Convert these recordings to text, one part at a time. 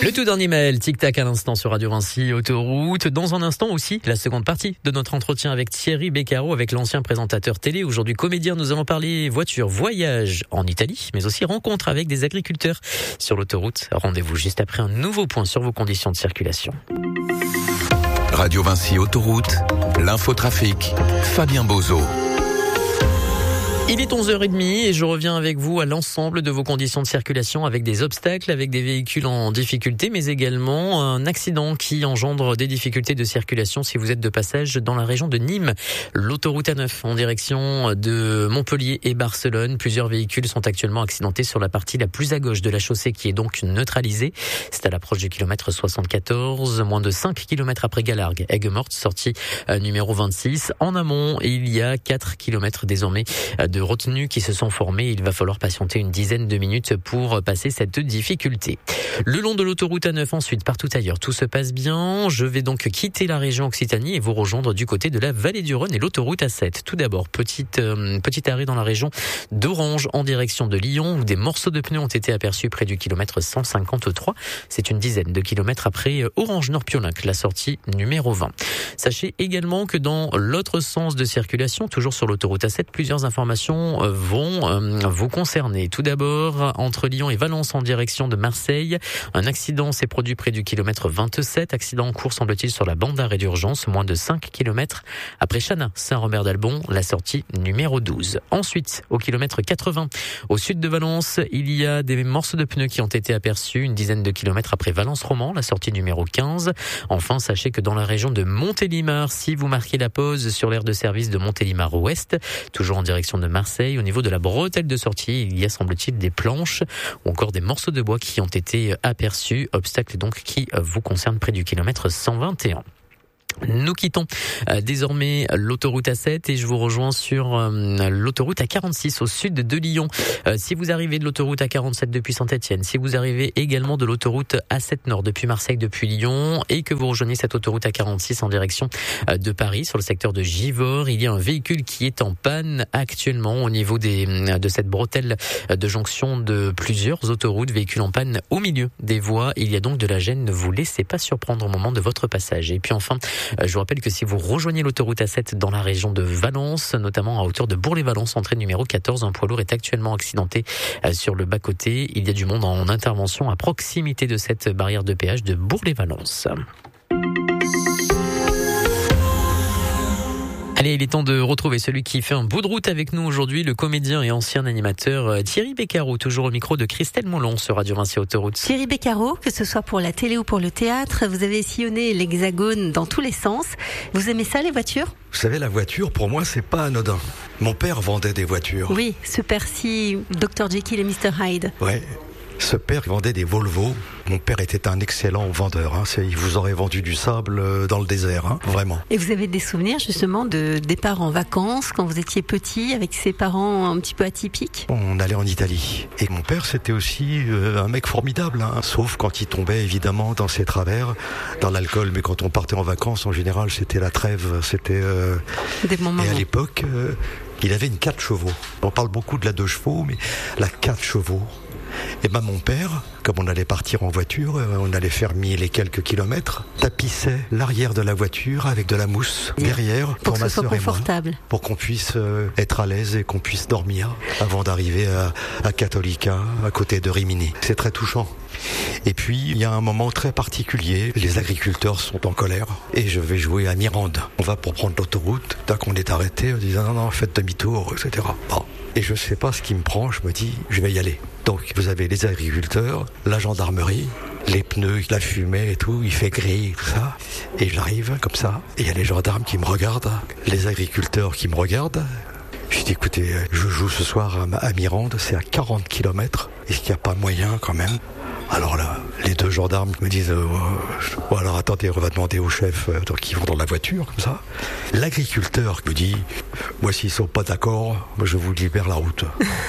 Le tout dernier mail, tic-tac à l'instant sur Radio Vinci Autoroute. Dans un instant aussi, la seconde partie de notre entretien avec Thierry Beccaro, avec l'ancien présentateur télé, aujourd'hui comédien. Nous allons parler voiture, voyage en Italie, mais aussi rencontre avec des agriculteurs sur l'autoroute. Rendez-vous juste après un nouveau point sur vos conditions de circulation. Radio Vinci Autoroute, l'infotrafic, Fabien Bozo. Il est 11h30 et je reviens avec vous à l'ensemble de vos conditions de circulation avec des obstacles, avec des véhicules en difficulté, mais également un accident qui engendre des difficultés de circulation si vous êtes de passage dans la région de Nîmes. L'autoroute A9 en direction de Montpellier et Barcelone. Plusieurs véhicules sont actuellement accidentés sur la partie la plus à gauche de la chaussée qui est donc neutralisée. C'est à l'approche du kilomètre 74, moins de 5 km après Galargues, Aigues-Mortes, sortie numéro 26. En amont, il y a 4 km désormais de retenues qui se sont formées. Il va falloir patienter une dizaine de minutes pour passer cette difficulté. Le long de l'autoroute A9 ensuite, partout ailleurs, tout se passe bien. Je vais donc quitter la région Occitanie et vous rejoindre du côté de la vallée du Rhône et l'autoroute A7. Tout d'abord, petit arrêt dans la région d'Orange en direction de Lyon où des morceaux de pneus ont été aperçus près du kilomètre 153. C'est une dizaine de kilomètres après Orange-Nord-Piolinc, la sortie numéro 20. Sachez également que dans l'autre sens de circulation, toujours sur l'autoroute A7, plusieurs informations vont vous concerner. Tout d'abord, entre Lyon et Valence en direction de Marseille, un accident s'est produit près du kilomètre 27. Accident en cours, semble-t-il, sur la bande d'arrêt d'urgence, moins de 5 km après Chana, Saint-Robert-d'Albon, la sortie numéro 12. Ensuite, au kilomètre 80, au sud de Valence, il y a des morceaux de pneus qui ont été aperçus, une dizaine de kilomètres après Valence-Roman, la sortie numéro 15. Enfin, sachez que dans la région de Montélimar, si vous marquez la pause sur l'aire de service de Montélimar-Ouest, toujours en direction de Marseille, au niveau de la bretelle de sortie, il y a, semble-t-il, des planches ou encore des morceaux de bois qui ont été aperçus. Obstacle donc qui vous concerne près du kilomètre 121. Nous quittons désormais l'autoroute A7 et je vous rejoins sur l'autoroute A46 au sud de Lyon. Si vous arrivez de l'autoroute A47 depuis Saint-Etienne, si vous arrivez également de l'autoroute A7 Nord depuis Marseille, depuis Lyon et que vous rejoignez cette autoroute A46 en direction de Paris sur le secteur de Givors, il y a un véhicule qui est en panne actuellement au niveau de cette bretelle de jonction de plusieurs autoroutes. Véhicule en panne au milieu des voies. Il y a donc de la gêne. Ne vous laissez pas surprendre au moment de votre passage. Et puis enfin, je vous rappelle que si vous rejoignez l'autoroute A7 dans la région de Valence, notamment à hauteur de Bourg-les-Valence, entrée numéro 14, un poids lourd est actuellement accidenté sur le bas-côté. Il y a du monde en intervention à proximité de cette barrière de péage de Bourg-les-Valence. Allez, il est temps de retrouver celui qui fait un bout de route avec nous aujourd'hui, le comédien et ancien animateur Thierry Beccaro, toujours au micro de Christelle Moulon sur Radio Vinci Autoroute. Thierry Beccaro, que ce soit pour la télé ou pour le théâtre, vous avez sillonné l'Hexagone dans tous les sens. Vous aimez ça, les voitures ? Vous savez, la voiture, pour moi, c'est pas anodin. Mon père vendait des voitures. Oui, ce père-ci, Dr Jekyll et Mr Hyde. Ouais. Ce père vendait des Volvo. Mon père était un excellent vendeur. Il vous aurait vendu du sable dans le désert, vraiment. Et vous avez des souvenirs justement de départ en vacances quand vous étiez petit, avec ses parents un petit peu atypiques ? On allait en Italie. Et mon père, c'était aussi un mec formidable. Sauf quand il tombait évidemment dans ses travers, dans l'alcool. Mais quand on partait en vacances, en général, c'était la trêve. C'était des bons moments. Et à l'époque, il avait une 4 chevaux. On parle beaucoup de la 2 chevaux, mais la 4 chevaux. Et mon père, comme on allait partir en voiture, on allait faire 1000 et quelques kilomètres, tapissait l'arrière de la voiture avec de la mousse derrière pour ma sœur et moi, pour qu'on puisse être à l'aise et qu'on puisse dormir avant d'arriver à Cattolica, à côté de Rimini. C'est très touchant. Et puis, il y a un moment très particulier. Les agriculteurs sont en colère et je vais jouer à Mirande. On va pour prendre l'autoroute. Dès qu'on est arrêté, on dit non, faites demi-tour, etc. Bon. Et je sais pas ce qui me prend, je me dis, je vais y aller. Donc, vous avez les agriculteurs, la gendarmerie, les pneus, la fumée et tout, il fait gris, tout ça. Et j'arrive comme ça, et il y a les gendarmes qui me regardent, les agriculteurs qui me regardent. Je dis, écoutez, je joue ce soir à Mirande, c'est à 40 km. Est-ce qu'il n'y a pas moyen quand même ? Alors là, les 2 gendarmes me disent alors attendez, on va demander au chef qui vont dans la voiture, comme ça. L'agriculteur me dit moi, s'ils sont pas d'accord, moi, je vous libère la route.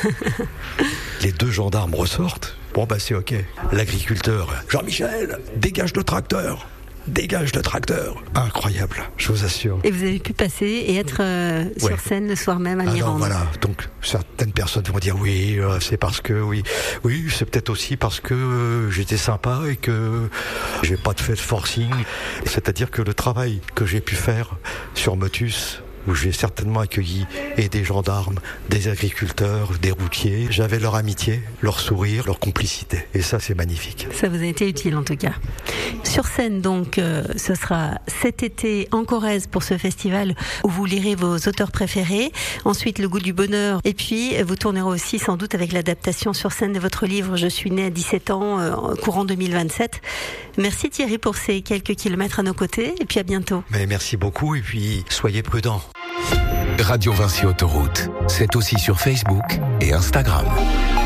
Les 2 gendarmes ressortent. Bon, c'est ok. L'agriculteur, Jean-Michel, dégage le tracteur. dégage le tracteur. Incroyable, je vous assure. Et vous avez pu passer et être sur scène le soir même à Mirande. Alors voilà, donc certaines personnes vont dire oui, c'est parce que oui, c'est peut-être aussi parce que j'étais sympa et que j'ai pas fait de forcing. C'est-à-dire que le travail que j'ai pu faire sur Motus, où j'ai certainement accueilli et des gendarmes, des agriculteurs, des routiers. J'avais leur amitié, leur sourire, leur complicité. Et ça, c'est magnifique. Ça vous a été utile en tout cas. Sur scène, donc, ce sera cet été en Corrèze pour ce festival où vous lirez vos auteurs préférés. Ensuite, Le goût du bonheur. Et puis, vous tournerez aussi sans doute avec l'adaptation sur scène de votre livre « Je suis né à 17 ans », courant 2027. Merci Thierry pour ces quelques kilomètres à nos côtés. Et puis à bientôt. Mais merci beaucoup et puis soyez prudents. Radio Vinci Autoroute, c'est aussi sur Facebook et Instagram.